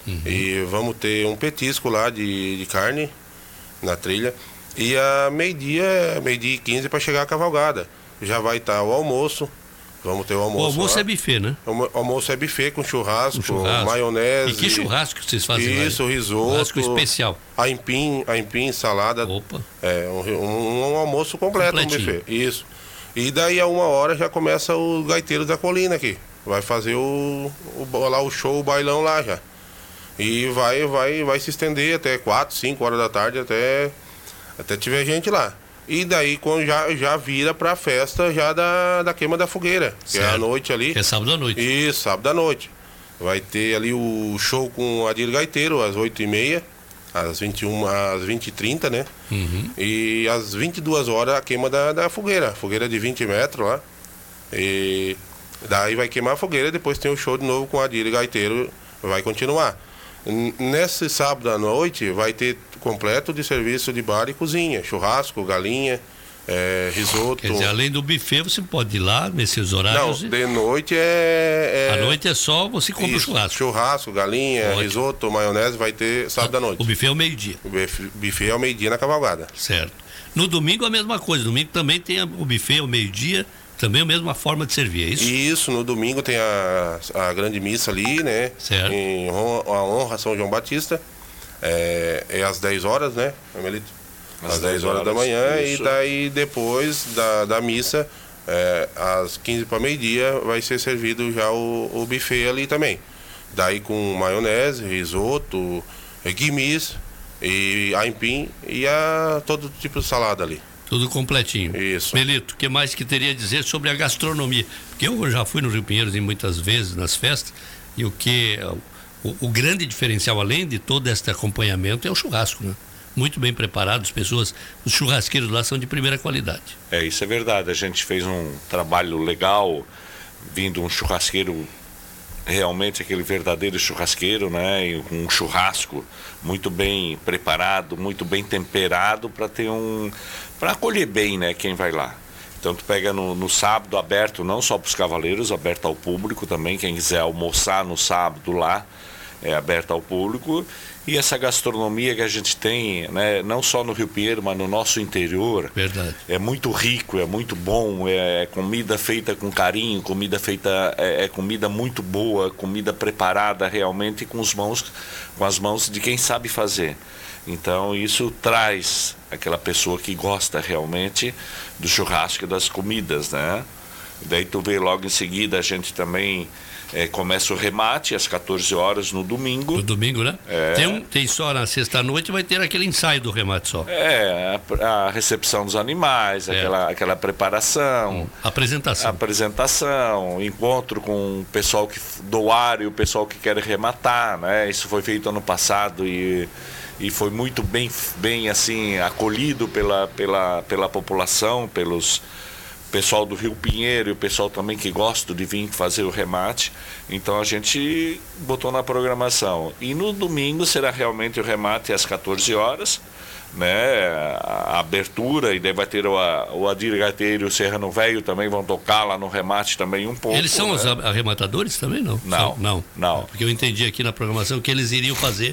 E vamos ter um petisco lá de carne na trilha. E a meio-dia e 15 para chegar a cavalgada. Já vai estar o almoço. Vamos ter o almoço. O almoço lá. É buffet, né? O almoço é buffet com churrasco, maionese. E que churrasco vocês fazem lá? Isso, risoto. Churrasco especial. Aipim, salada. Opa. Um almoço completo, um buffet. Isso. E daí a 1h já começa o Gaiteiro da Colina aqui. Vai fazer o show, o bailão lá já. E vai se estender até 4, 5 horas da tarde, até tiver gente lá. E daí quando já vira pra festa já da queima da fogueira, que é à noite ali. Que é sábado à noite. Isso, sábado à noite. Vai ter ali o show com o Adir Gaiteiro às 8h30, às 20h30, né? E às 22 horas a queima da fogueira. Fogueira de 20 metros lá. E daí vai queimar a fogueira, depois tem o show de novo com o Adir Gaiteiro, vai continuar. Nesse sábado à noite vai ter completo de serviço de bar e cozinha, churrasco, galinha, risoto. Quer dizer, além do buffet, você pode ir lá nesses horários? Não, de noite À noite é só você compra o churrasco. Churrasco, galinha, risoto, maionese, vai ter sábado à noite. O buffet é ao meio-dia. O buffet é ao meio-dia na cavalgada. Certo. No domingo a mesma coisa, domingo também tem o buffet ao meio-dia, também a mesma forma de servir, é isso? Isso, no domingo tem a grande missa ali, né? Certo. Em honra a São João Batista. É às 10 horas, né, Melito? Às 10 horas da manhã. Isso. E daí depois da missa, às 15 para meio-dia, vai ser servido já o buffet ali também. Daí com maionese, risoto, guimis e aipim e todo tipo de salada ali. Tudo completinho. Isso. Melito, o que mais que teria a dizer sobre a gastronomia? Porque eu já fui no Rio Pinheiros muitas vezes nas festas, e o grande diferencial, além de todo este acompanhamento, é o churrasco, né? Muito bem preparado, os churrasqueiros lá são de primeira qualidade. Isso é verdade. A gente fez um trabalho legal, vindo um churrasqueiro, realmente aquele verdadeiro churrasqueiro, né? E um churrasco muito bem preparado, muito bem temperado para acolher bem, né, quem vai lá. Então tu pega no sábado aberto, não só para os cavaleiros, aberto ao público também, quem quiser almoçar no sábado lá, é aberto ao público. E essa gastronomia que a gente tem, né, não só no Rio Pinheiro, mas no nosso interior, verdade, é muito rico, é muito bom, é comida feita com carinho, comida feita, comida muito boa, comida preparada realmente com as mãos de quem sabe fazer. Então isso traz aquela pessoa que gosta realmente do churrasco e das comidas, né? Daí tu vê logo em seguida a gente também começa o remate às 14 horas no domingo. No domingo, né? Tem só na sexta-noite, vai ter aquele ensaio do remate só. A recepção dos animais, aquela preparação. Apresentação, encontro com o pessoal do ar e o pessoal que quer rematar, né? Isso foi feito ano passado e foi muito bem assim acolhido pela população, pelos pessoal do Rio Pinheiro e o pessoal também que gosta de vir fazer o remate. Então a gente botou na programação. E no domingo será realmente o remate às 14 horas, né? A abertura, e daí vai ter o Adir Gaiteiro e o Serrano Velho também vão tocar lá no remate também um pouco. Eles são, né, os arrematadores também, não? Não. Porque eu entendi aqui na programação que eles iriam fazer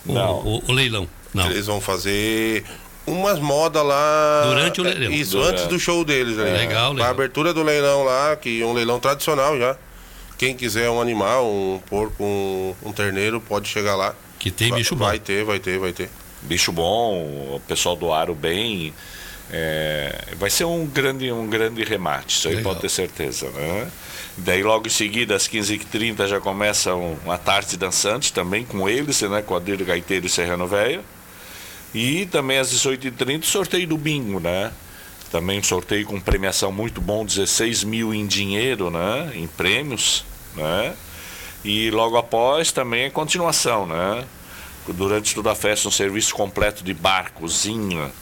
o leilão. Não. Eles vão fazer umas modas lá durante o leilão. Isso, antes do show deles, né? Legal. A abertura do leilão lá, que é um leilão tradicional já. Quem quiser um animal, um porco, um terneiro, pode chegar lá. Que tem bicho bom. Vai ter. Bicho bom, o pessoal do Aro bem. Vai ser um grande remate, isso aí. Legal. Pode ter certeza, né? Daí logo em seguida, às 15h30, já começa uma tarde dançante também com eles, né? Com o Adir Gaiteiro e Serrano Velho. E também às 18h30 sorteio do bingo, né? Também um sorteio com premiação muito bom, 16 mil em dinheiro, né? Em prêmios, né? E logo após também a continuação, né? Durante toda a festa um serviço completo de bar, cozinha,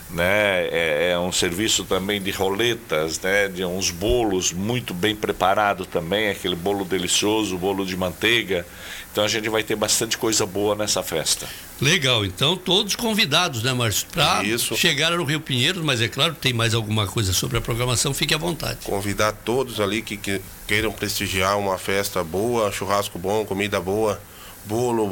né? É um serviço também de roletas, né? De uns bolos muito bem preparados também, aquele bolo delicioso, bolo de manteiga. Então a gente vai ter bastante coisa boa nessa festa. Legal, então todos convidados, né, Márcio? Para chegar no Rio Pinheiros, mas é claro, tem mais alguma coisa sobre a programação, fique à vontade. Convidar todos ali que queiram prestigiar uma festa boa, churrasco bom, comida boa, bolo